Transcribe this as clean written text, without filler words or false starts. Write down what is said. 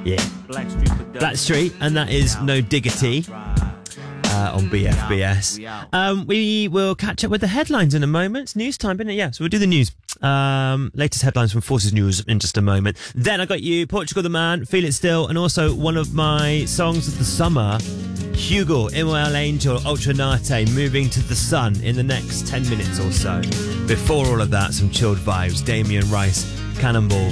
Yeah. Blackstreet, and that is No Diggity on BFBS. We will catch up with the headlines in a moment. It's news time, isn't it? Yeah, so we'll do the news. Latest headlines from Forces News in just a moment. Then I got you Portugal the Man, Feel It Still, and also one of my songs of the summer, Hugo, Imoel Angel, Ultranate, Moving to the Sun in the next 10 minutes or so. Before all of that, some chilled vibes. Damien Rice, Cannonball.